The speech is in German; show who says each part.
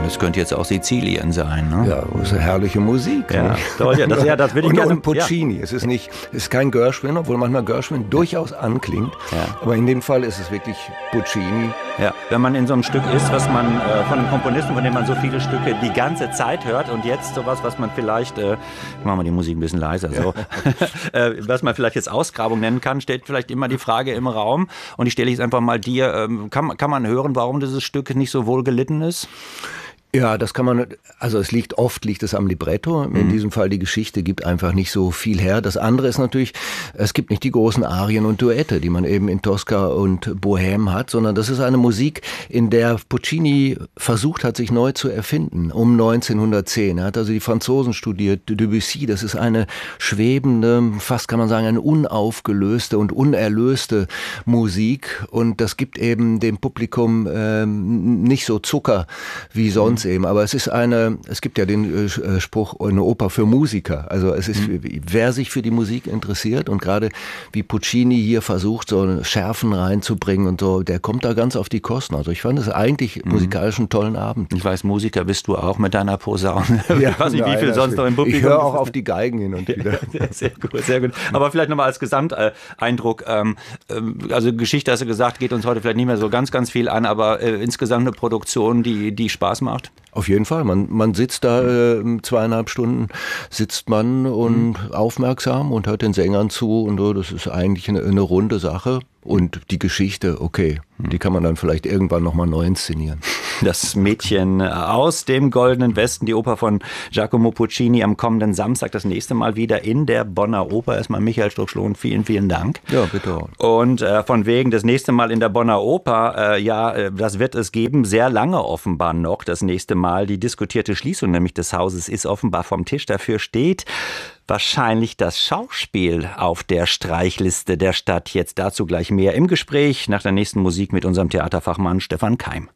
Speaker 1: Das könnte jetzt auch Sizilien sein, ne?
Speaker 2: Ja, das ist eine herrliche Musik.
Speaker 1: Ja,
Speaker 2: ne?
Speaker 1: toll, das will ich gerne.
Speaker 2: Und Puccini. Es ist kein Gershwin, obwohl manchmal Gershwin durchaus anklingt.
Speaker 1: Ja.
Speaker 2: Aber in dem Fall ist es wirklich Puccini.
Speaker 1: Ja, wenn man in so einem Stück ist, was man von einem Komponisten, von dem man so viele Stücke die ganze Zeit hört und jetzt sowas, was man vielleicht, ich mache mal die Musik ein bisschen leiser, so, was man vielleicht jetzt Ausgrabung nennen kann, steht vielleicht immer die Frage im Raum und ich stelle jetzt einfach mal dir, kann man hören, warum dieses Stück nicht so wohl gelitten ist?
Speaker 2: Ja, das kann man, also oft liegt es am Libretto. In diesem Fall die Geschichte gibt einfach nicht so viel her. Das andere ist natürlich, es gibt nicht die großen Arien und Duette, die man eben in Tosca und Bohème hat, sondern das ist eine Musik, in der Puccini versucht hat, sich neu zu erfinden, um 1910. Er hat also die Franzosen studiert, Debussy, das ist eine schwebende, fast kann man sagen, eine unaufgelöste und unerlöste Musik und das gibt eben dem Publikum nicht so Zucker wie sonst eben, aber es gibt ja den Spruch, eine Oper für Musiker. Also es ist, wer sich für die Musik interessiert und gerade wie Puccini hier versucht, so Schärfen reinzubringen und so, der kommt da ganz auf die Kosten. Also ich fand es eigentlich musikalisch einen tollen Abend.
Speaker 1: Ich weiß, Musiker bist du auch mit deiner Posaune.
Speaker 2: Ja,
Speaker 1: ich weiß nicht, wie viel sonst noch im Publikum.
Speaker 2: Ich höre auch auf die Geigen hin und wieder.
Speaker 1: Sehr gut, sehr gut. Aber vielleicht nochmal als Gesamteindruck, also Geschichte, hast du gesagt, geht uns heute vielleicht nicht mehr so ganz, ganz viel an, aber insgesamt eine Produktion, die Spaß macht.
Speaker 2: Auf jeden Fall. Man sitzt da 2,5 Stunden, sitzt man und aufmerksam und hört den Sängern zu und so. Das ist eigentlich eine runde Sache. Und die Geschichte, okay, die kann man dann vielleicht irgendwann nochmal neu inszenieren.
Speaker 1: Das Mädchen aus dem Goldenen Westen, die Oper von Giacomo Puccini am kommenden Samstag, das nächste Mal wieder in der Bonner Oper. Erstmal Michael Strunk-Schloon, vielen, vielen Dank.
Speaker 2: Ja, bitte.
Speaker 1: Und von wegen das nächste Mal in der Bonner Oper, das wird es geben, sehr lange offenbar noch. Das nächste Mal die diskutierte Schließung nämlich des Hauses ist offenbar vom Tisch. Dafür steht wahrscheinlich das Schauspiel auf der Streichliste der Stadt. Jetzt dazu gleich mehr im Gespräch nach der nächsten Musik mit unserem Theaterfachmann Stefan Keim.